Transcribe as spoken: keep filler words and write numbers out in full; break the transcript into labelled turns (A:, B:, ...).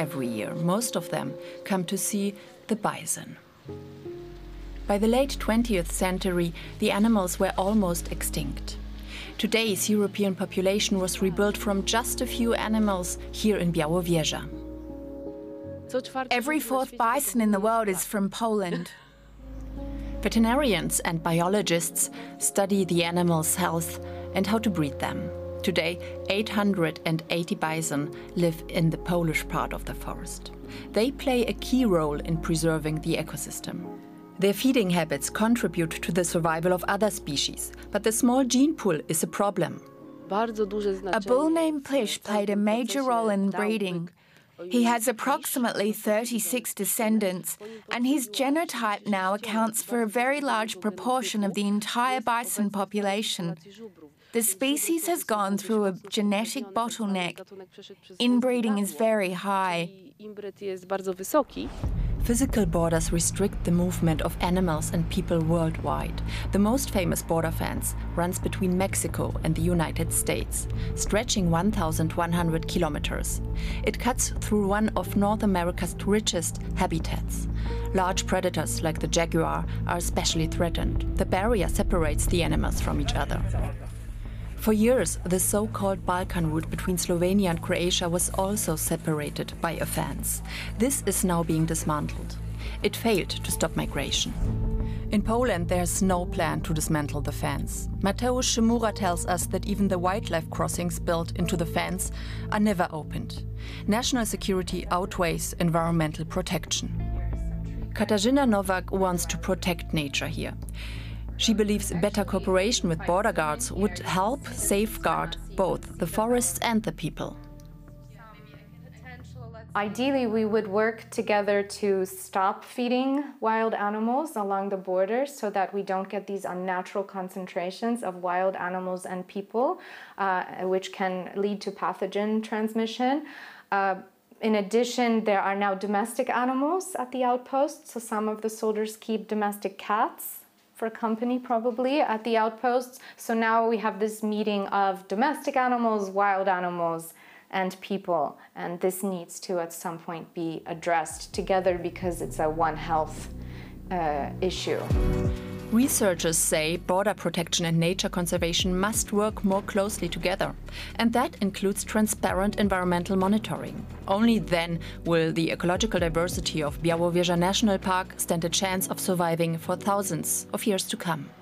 A: every year. Most of them come to see the bison. By the late twentieth century, the animals were almost extinct. Today's European population was rebuilt from just a few animals here in Białowieża.
B: Every fourth bison in the world is from Poland.
A: Veterinarians and biologists study the animals' health and how to breed them. Today, eight hundred eighty bison live in the Polish part of the forest. They play a key role in preserving the ecosystem. Their feeding habits contribute to the survival of other species, but the small gene pool is a problem.
B: A bull named Plish played a major role in breeding. He has approximately thirty-six descendants, and his genotype now accounts for a very large proportion of the entire bison population. The species has gone through a genetic bottleneck. Inbreeding is very high.
A: Physical borders restrict the movement of animals and people worldwide. The most famous border fence runs between Mexico and the United States, stretching one thousand one hundred kilometers. It cuts through one of North America's richest habitats. Large predators like the jaguar are especially threatened. The barrier separates the animals from each other. For years, the so-called Balkan route between Slovenia and Croatia was also separated by a fence. This is now being dismantled. It failed to stop migration. In Poland, there's no plan to dismantle the fence. Mateusz Szymura tells us that even the wildlife crossings built into the fence are never opened. National security outweighs environmental protection. Katarzyna Nowak wants to protect nature here. She believes better cooperation with border guards would help safeguard both the forests and the people.
C: Ideally, we would work together to stop feeding wild animals along the border so that we don't get these unnatural concentrations of wild animals and people, uh, which can lead to pathogen transmission. Uh, in addition, there are now domestic animals at the outposts, so some of the soldiers keep domestic cats for company probably at the outposts. So now we have this meeting of domestic animals, wild animals, and people. And this needs to at some point be addressed together because it's a One Health uh, issue.
A: Researchers say border protection and nature conservation must work more closely together. And that includes transparent environmental monitoring. Only then will the ecological diversity of Białowieża National Park stand a chance of surviving for thousands of years to come.